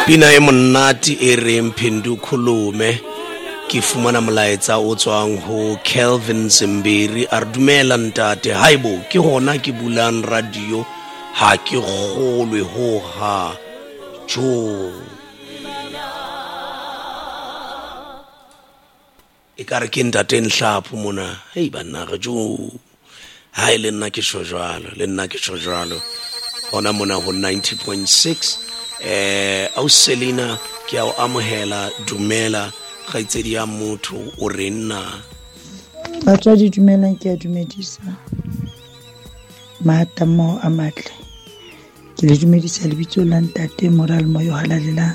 Pina e monate e reng Phindu khulume ke fumana molaetsa o tswang ho Kelvin Zimbiri a re dumela ntate haibo ke hona ke bulang radio ha ke kgolwe ho ha jo e ka re ke ntate Nhlapho mona hei banna re jo hai le nna ke shojalo hona mona ho 90.6 au Selina ke ao amohela dumela kgaitsedi ya motho o re nna batswadi dumelang ke a dumedisa maatamo a matle ke le dumedisa lebitso la ntate moral mo yo halalela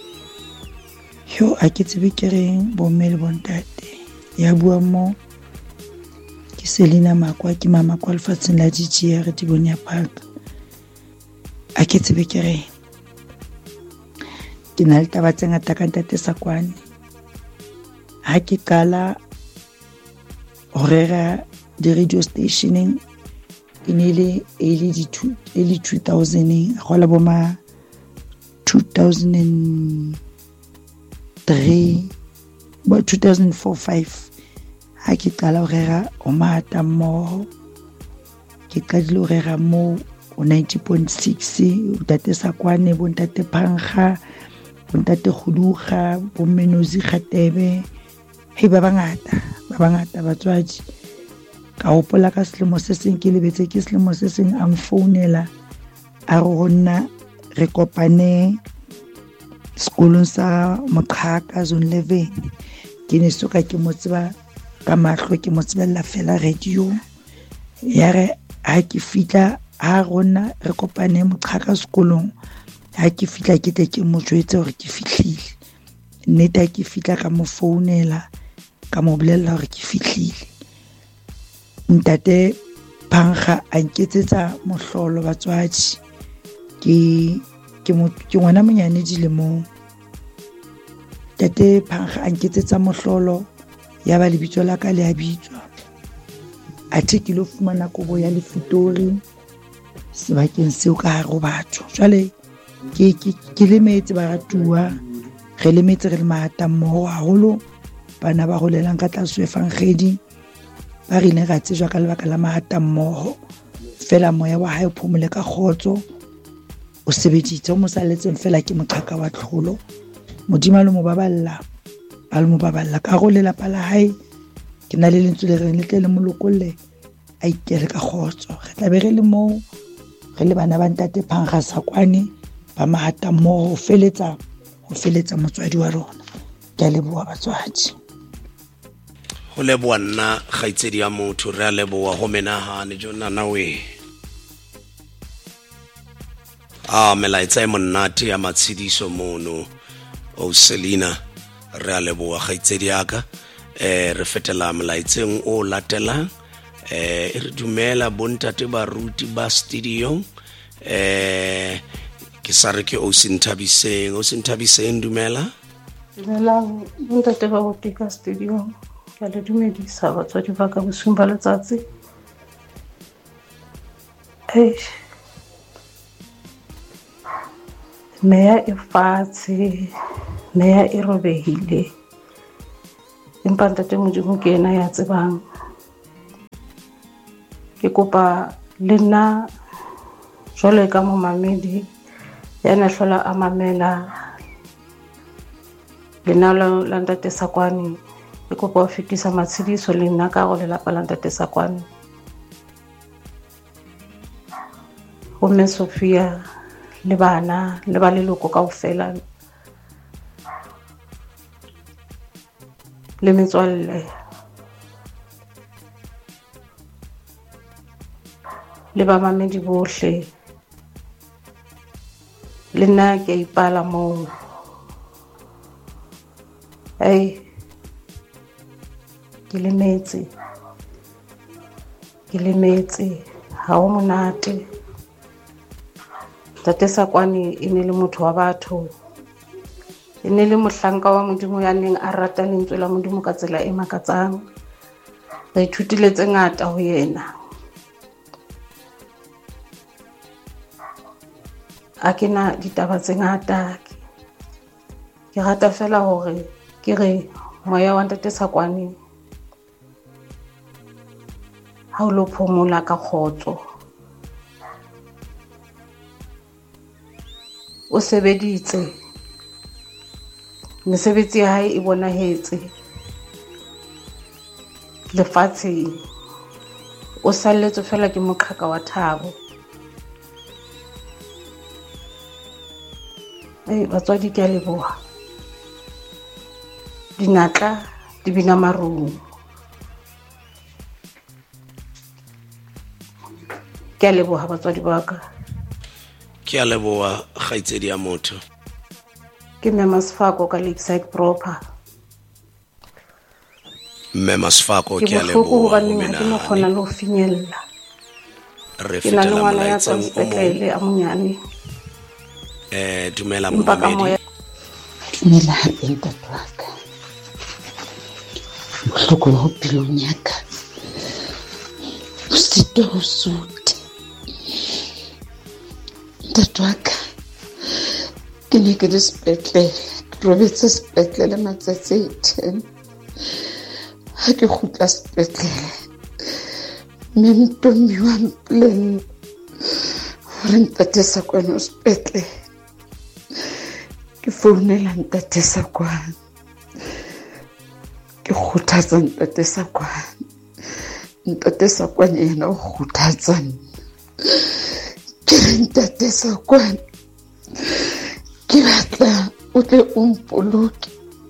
yo a ke tsebe ke reng bo mme le bontate ya bua mo ke Selina Makwa ke mama kwa lefatsheng la DGR Dibonia Park a ke tsebe ke reng ke na le taba tse ngata ka ntate Sakwane ha ke kala ho rera di-radio stationeng e ne le early 2000 go la boma 2003 bo 2004-5 ha ke kala ho rera o mata mmoho ke qadile ho rera mo 90.6 ntate Sakwane bo ntate Phangga bo ntate Khuduga bo Menozi Khatebe hei ba bangata batswadi ka hopola ka selemo se seng ke lebetse ke selemo se seng a mfounela a re honna re kopane sekolong sa Moqhaka zone 11 ke ne soka ke mo tseba ka mahlo ke mo tsebella fela radio ya re ha ke fitla ha rona re kopane Moqhaka sekolong ha ke fitla ke tle ke mo jwetse hore ke fihlile nnete ha ke fitla ka mo founela ka mo bolella hore ke fihlile ntate Phangga a nketsetsa mohlolo batswadi ke ngwana monyane dilemong ntate Phangga a nketsetsa mohlolo ya ba lebitso la ka le a bitswa athe ke lo fumana kobo ya lefitori sebakeng seo ka hare ho batho jwale ke lemetse baratuwa re lemetse re le maata mmoho haholo bana ba holelang ka tlase Efangedi ba rile ra tsejwa ka lebaka la maata mmoho fela moya wa hae phomole ka khotso o sebeditse o mosaletseng fela ke Moqhaka wa tlholo modimo le mo baballa ka go lelapa la hae ke na le lentswe le reng le tle le molokolle a ikele ka khotso re tla be re le mo re le bana ba ntate Phangga Sakwane ba maata mmoho ho feletsa motswadi wa rona ke a leboha batswadi ho leboha nna kgaitsedi ya motho re a leboha ho menahane jona nawe melaetsa e monate ya matshidiso mono o Selina re a leboha kgaitsedi yaka re fetela melaetseng o latelang e re dumela bontate baruti ba studio ke sa re ke o Sinthabiseng dumela bontate ba go tika studio ke le dumedisa batswadi ba ka bosung ba letsatsi meya e fatshe meya e robehile empa ntate Modimo ke ena ya tsebang ke kopa le nna jwale ka momamedi ya na hlola a mamela lenalo la ntate Sakwane ke kopa ho fetisa matshidiso le nna ka go lelapa la ntate Sakwane ho mme Sophia le bana le ba leloko kaofela le metswalle le ba mamedi bohle le nna ke ipala moo ke lemetse ha o monate ntate Sakwane e ne le motho wa batho e ne le mohlanka wa Modimo ya neng a rata lentswe la Modimo ka tsela e makatsang re ithutile tse ngata ho yena a ke na ditaba tse ngata ke rata fela hore ke re moya wa ntate Sakwane ha o lo phomola ka khotso o sebeditse mesebetsi ya hae e bonahetse lefatsheng o salletse fela ke moqhaka wa Thabo. Batswadi ke a leboha. Dinatla di bina marung. Ke a leboha batswadi ba ka. Ke a leboha kgaitsedi ya motho. Ke Mme Masfako ka Lakeside Proper. Mme Masfako ke a leboha leboha ho mena. ke no khona lo finyella. Re Ke na le fetela ngwana ya molaetseng o mong. tspetlele a monyane. Dumela Empa ka momamedi. moya Dumela hape ntate wa ka. Bohloko ho pelong ya ka. O sitwa ho sute. Ntate wa ka. Ke ne ke le sepetlele. Ke robetse sepetlele matsatsi a 10. Ha ke kgutla sepetlele. Mme ntombi wa mpolella hore ntate Sakwane o sepetlele. Ke founela ntate Sakwane. Ke kgothatsa ntate Sakwane. Ntate Sakwane yena o kgothatsa nna. Ke re ntate Sakwane, ke batla o tle o mpoloke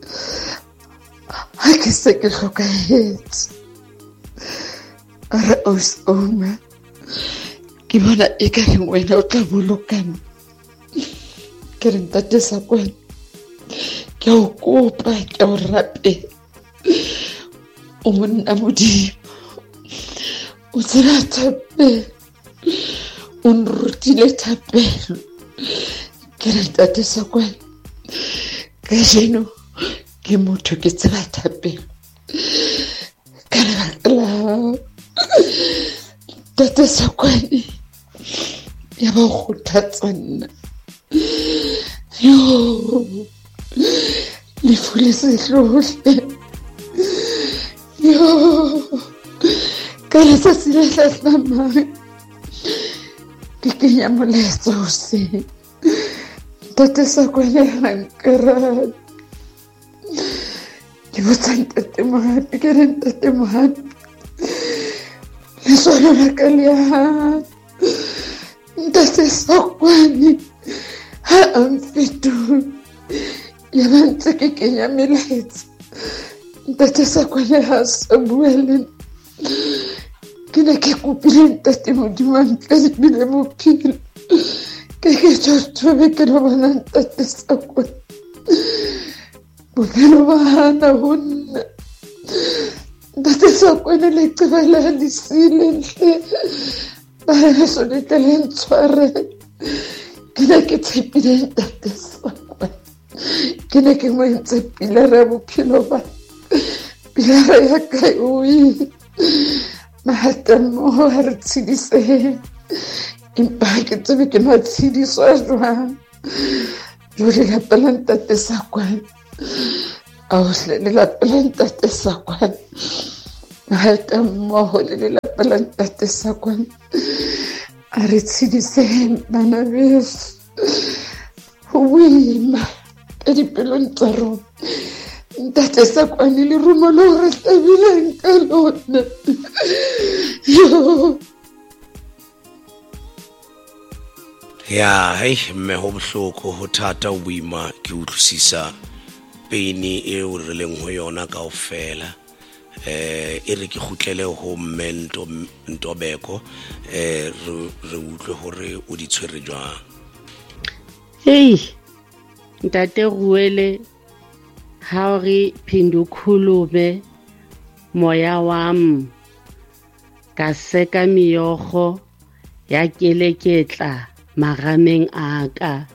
ha ke se ke hlokahetse. A re Oma, ke bona e ka reng wena o tla bolokana. Ke re ntate Sakwane, ke a o kopa, ke a o rapela. O monna Modimo, o tseba thapelo, o nrutile thapelo. Ke re ntate Sakwane, kajeno ke motho ke tseba thapelo. Ka lebaka la hao, ntate Sakwane, ya ba o kgothatsa nna. Lefu le sehlohle. Ka letsatsi le hlahlamang ke kenya molaetsa hoseng. Ntate Sakwane ha nkaraba. Ke botsa ntate Mohapi, ke re ntate Mohapi, letswalo la ka le ya ntate Sakwane ha a mfetole. Ya ba ntse ke kenya melaetsa. Ntate Sakwane ha sa bua le nna. Ke ne ke kopile ntate Modimo a nkadimile bophelo. Ke tjotjobe ke lo bona ntate Sakwane. Bophelo ba hana ho nna. Ntate Sakwane le qeba la lesile ntle. Ba heso le tla ntshware. Ke ne ke tshepile ntate Sakwane. Ke ne ke mo entse pilara bophelo ba. Pilara ya ka o ile. Mahata mmoho ha re tshidisehe. Empa ha ke tsebe ke matshidiswa jwang. Jwale lelapa la ntate Sakwane, hle lelapa la ntate Sakwane, mahata mmoho le lelapa la ntate Sakwane, a re tshidisehe bana beso. Ho boima ka dipelong tsa rona. Ntate Sakwane le rumo lo re hlabileng ka lona. Ya, mme ho bohloko ho thata o boima ke utlwisisa peni eo re leng ho yona kaofela. E re ke kgutlele ho mme Ntobeko re utlwe hore o di tshwere jwang. Ntate Ruele, ha re phindu khulube moya wam ka seka miyogo ya keleketla marameng aka.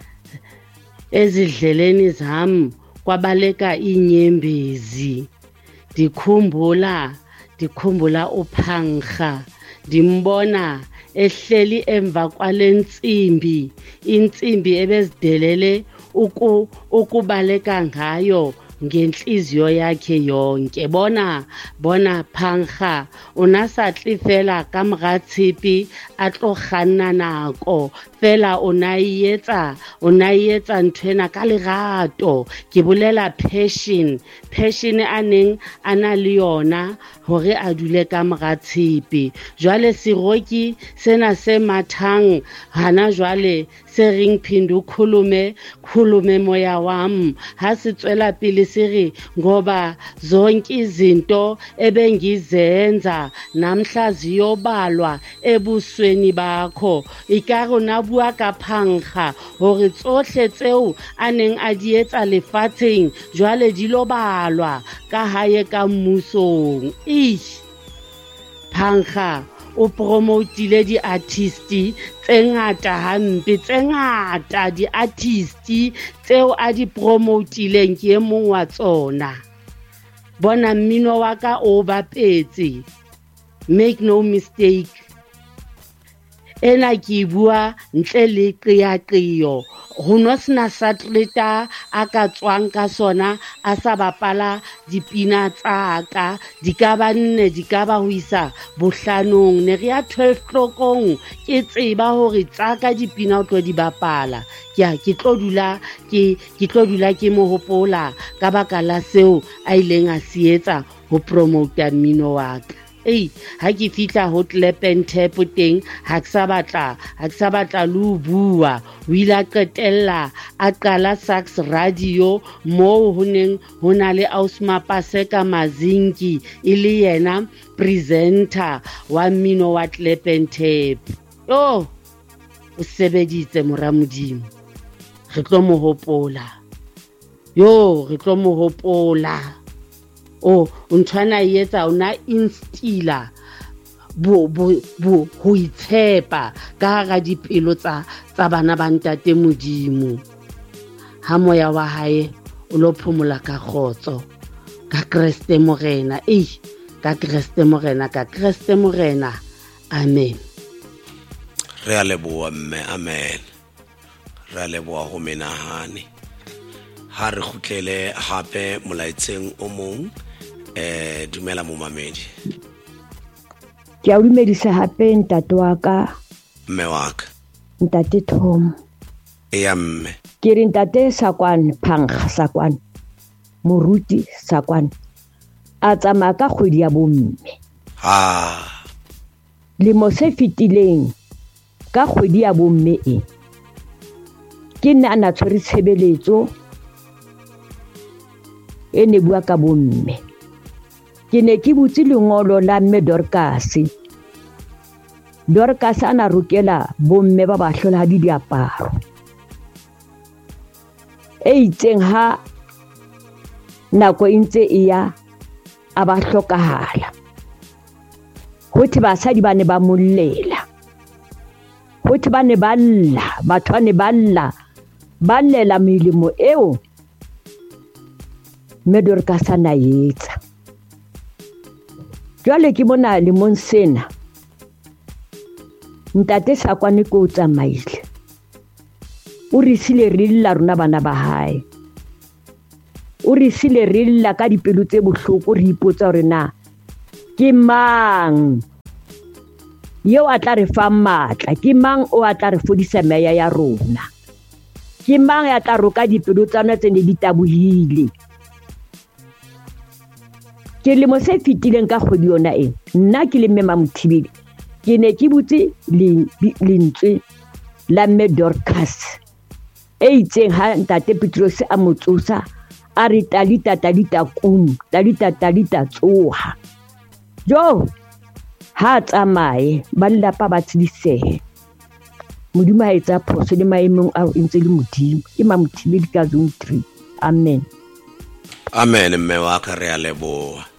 Ezidleleni zam kwabaleka inyembezi. Dikhumbula uPhangha, dimbona ehleli emva kwalensimbi, insimbi ebezidelele ukubaleka ngayo ngenhliziyo yakhe yonke. Bona Phankga o na sa tle fela ka mora tshepe a tlo kganna nako fela o na etsa nthwena ka lerato. Ke bolela passion a neng a na le yona hore a dule ka mora tshepe. Jwale seroki sena se mathang hana jwale se reng Phindu khulume moya wam, ha se tswela pele siri ngoba zonke izinto ebengizenza namhla ziyobalwa ebusweni bakho. Ikaro na bua ka Phankga hore tsohle tseo a neng a di etsa lefatsheng jwale di lo balwa ka hae ka mmusong. Phankga o promotile di-artisti tse ngata hampe, tse ngata di-artisti tseo a di promotileng ke e mong wa tsona. Bona mmino wa ka o bapetse, make no mistake. Ena ke bua ntle le qeaqeo, ho no sena satleta a ka tswang ka sona a sa bapala dipina tsa ka, di ka ba 4 di ka ba ho isa bohlanong. Ne re ya 12 tlokong ke tseba hore tsa ka dipina o tlo di bapala. Ke tlo dula ke mo hopola ka baka la seo a ileng a se etsa ho promote mmino wa ka. Ha ke fihla ho Clap and Tap teng ha ke sa batla le ho bua. O ile a qetella a qala Sax Radio moo ho neng ho na le Ausmapaseka Mazinki e le yena presenter wa mmino wa Clap and Tap. O sebeditse moramodimo, re tlo mo hopola. Re tlo mo hopola. O ntshwana etsa ona instilla ho itshepa ka hara dipelo tsa bana ba ntate Modimo. Ha moya wa hae o lo phomola ka khotso ka Kreste Morena. Ka Kreste Morena. Amen. Re a leboha mme, amen. Re a leboha ho menahane. Ha re khutlele hape molaetseng o mong. Dumela momamedi. Ke a dumedisa hape ntate wa ka. Mme wa ka. Ntate Tom. Mme. Ke re ntate Phankga Sakwane, moruti Sakwane, a tsamaya ka kgwedi ya bomme. Lemo se fetileng ka kgwedi ya bomme ke nna ana tshwere tshebeletso e ne bua ka bomme. Ke ne ke butse lengolo la mme Dorcas ana rokela bomme ba ba hlola di diaparo. Itseng ha nako intse ya a ba hlokahala. Hothi basadi ba ne ba mollela. Hothi ba ne ba lla, batho ba ne ba llela melemo eo mme Dorcas ana etsa. Jwale ke bona le monsena ntate Sakwane ko tsamaile. O re sile rilla rona bana ba hae. O re sile rilla ka dipelo tse bohloko re ipotsa hore na ke mang yo a tla re fa matla, ke mang o a tla re fodisa meya ya rona, ke mang ya tla roka dipelo tsa rona tse ne di tabohile. Ke le mo se fitileng ka kgwedi yona nna ke le Mme Mothibeli ke ne ke butse lentswe la mme Dorcas itseng ha ntate Petros a motsosa a re talita tsoha ha tsamaye ba lelapa ba tsedisehe. Modimo a etsa phoso le maemong a ntse le Modimo. Ke Mothibeli ka Zone 3. Amen. Amen mme wa ka re a leboha.